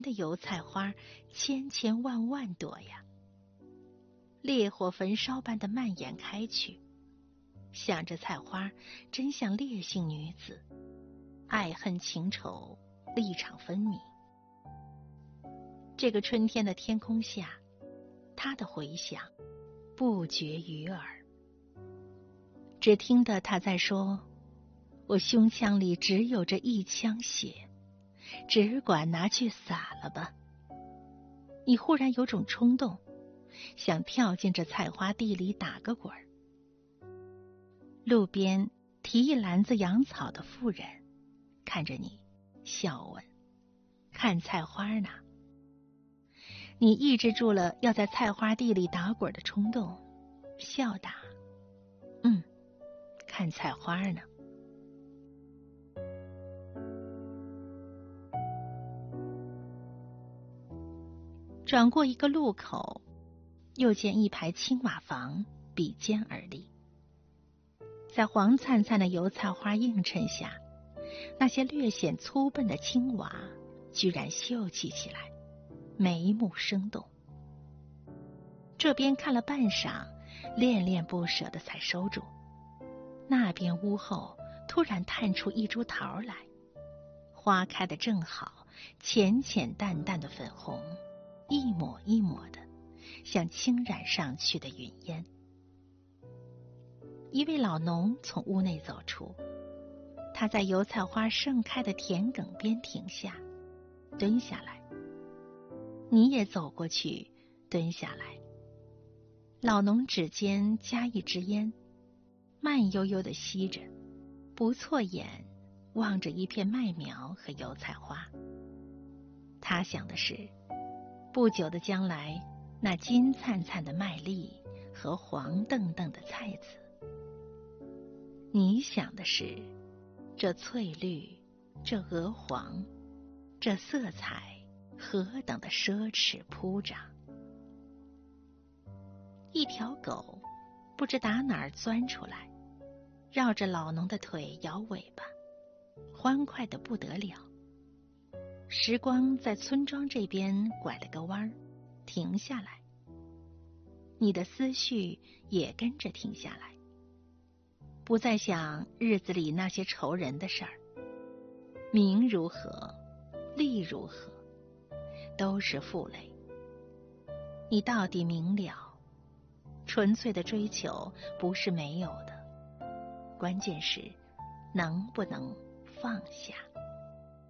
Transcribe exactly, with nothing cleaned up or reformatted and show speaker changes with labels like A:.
A: 的油菜花千千万万朵呀，烈火焚烧般的蔓延开去。想着菜花真像烈性女子，爱恨情仇立场分明。这个春天的天空下，他的回响不绝于耳。只听得他在说，我胸腔里只有这一腔血，只管拿去洒了吧。你忽然有种冲动，想跳进这菜花地里打个滚儿。路边提一篮子养草的妇人看着你笑问，看菜花呢？你抑制住了要在菜花地里打滚的冲动，笑答，嗯，看菜花呢。转过一个路口，又见一排青瓦房比肩而立，在黄灿灿的油菜花映衬下，那些略显粗笨的青瓦居然秀气起来，眉目生动。这边看了半晌，恋恋不舍的才收住。那边屋后突然探出一株桃来，花开得正好，浅浅淡淡的粉红，一抹一抹的，像轻染上去的云烟。一位老农从屋内走出，他在油菜花盛开的田埂边停下，蹲下来。你也走过去，蹲下来。老农指尖夹一支烟，慢悠悠地吸着，不错眼望着一片麦苗和油菜花。他想的是，不久的将来，那金灿灿的麦粒和黄澄澄的菜籽。你想的是，这翠绿，这鹅黄，这色彩何等的奢侈铺张。一条狗不知打哪儿钻出来，绕着老农的腿摇尾巴，欢快得不得了。时光在村庄这边拐了个弯儿，停下来。你的思绪也跟着停下来，不再想日子里那些愁人的事儿，名如何，利如何，都是负累。你到底明了，纯粹的追求不是没有的，关键是能不能放下。